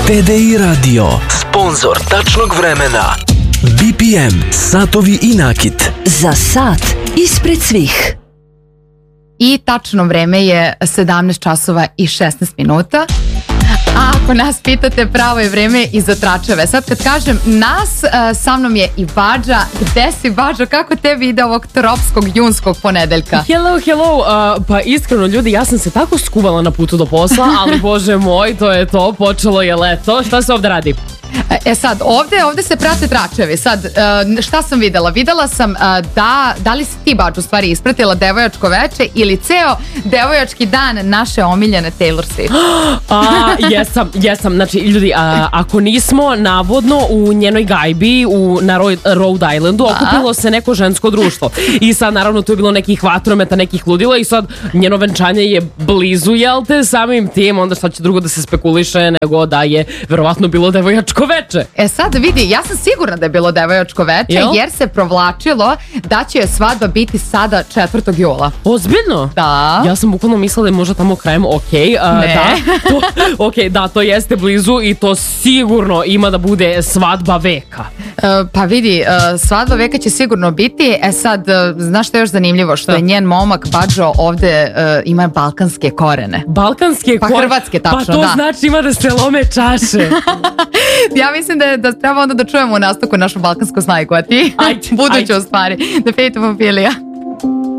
TDI Radio, sponsor tačnog vremena. BPM, satovi i nakit. Za sat ispred svih. I tačno vreme je 17 časova i 16 minuta. A ako nas pitate, pravo je vreme i za tračeve. Sad kad kažem nas, sa mnom je i Badža. Gde si, Badža? Kako tebi ide ovog tropskog junskog ponedeljka? Hello. Pa iskreno ljudi, ja sam se tako skuvala na putu do posla, ali bože moj, to je to, počelo je leto. Šta se ovde radi? E sad, ovde se prate tračevi. Sad, šta sam videla? Videla sam da li si ti, Badžu, u stvari ispratila devojačko veče ili ceo devojački dan naše omiljene Taylor Swift? Jesam. Znači, ljudi, ako nismo, navodno u njenoj gajbi na Rhode Islandu okupilo se neko žensko društvo. I sad, naravno, tu je bilo nekih vatrometa, nekih ludila i sad njeno venčanje je blizu, jel te, samim tim, onda šta će drugo da se spekuliše nego da je verovatno bilo devojačko veče. E sad vidi, ja sam sigurna da je bilo devojačko veče, jer se provlačilo da će svadba biti sada 4. jula. Ozbiljno? Da. Ja sam bukvalno mislila da je možda tamo krajem, to jeste blizu i to sigurno ima da bude svadba veka. Pa vidi, svadba veka će sigurno biti. E sad, znaš što je još zanimljivo? Što je njen momak Badžo ovde ima balkanske korene. Balkanske korene? Pa hrvatske, tačno, da. Pa to znači ima da se lome čaše. Ja mislim da treba onda da čujemo u nastavku našu balkansku snajku, a ti? Buduću u stvari. Da pejte Popilija.